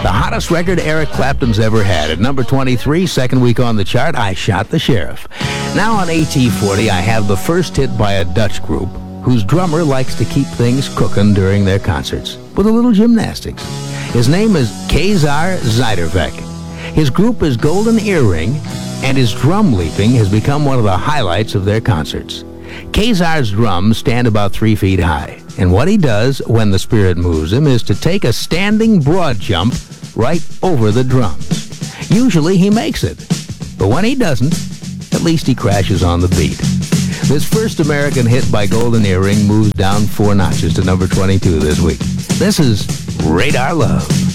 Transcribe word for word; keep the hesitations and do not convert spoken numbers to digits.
The hottest record Eric Clapton's ever had. At number twenty-three, second week on the chart, I Shot the Sheriff. Now on A T forty, I have the first hit by a Dutch group whose drummer likes to keep things cooking during their concerts with a little gymnastics. His name is Kazar Zijdervek. His group is Golden Earring, and his drum leaping has become one of the highlights of their concerts. Kazar's drums stand about three feet high, and what he does when the spirit moves him is to take a standing broad jump right over the drums. Usually he makes it, but when he doesn't, at least he crashes on the beat. This first American hit by Golden Earring moves down four notches to number twenty-two this week. This is Radar Love.